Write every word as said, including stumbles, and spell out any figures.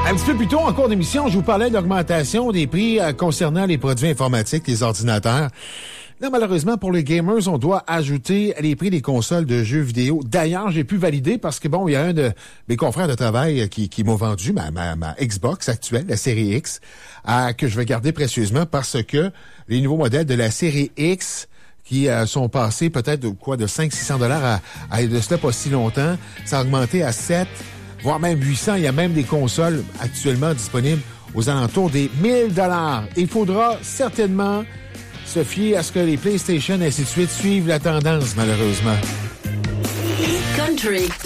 Un petit peu plus tôt, en cours d'émission, je vous parlais de l'augmentation des prix euh, concernant les produits informatiques, les ordinateurs. Là, malheureusement, pour les gamers, on doit ajouter les prix des consoles de jeux vidéo. D'ailleurs, j'ai pu valider parce que, bon, il y a un de mes confrères de travail qui, qui m'a vendu ma, ma, ma Xbox actuelle, la série X, à, que je vais garder précieusement parce que les nouveaux modèles de la série X qui euh, sont passés peut-être de quoi de cinq cents à six cents dollars à, à de cela pas si longtemps, ça a augmenté à sept, voire même huit cents. Il y a même des consoles actuellement disponibles aux alentours des mille dollars. Il faudra certainement se fier à ce que les PlayStation et ainsi de suite suivent la tendance, malheureusement. Country,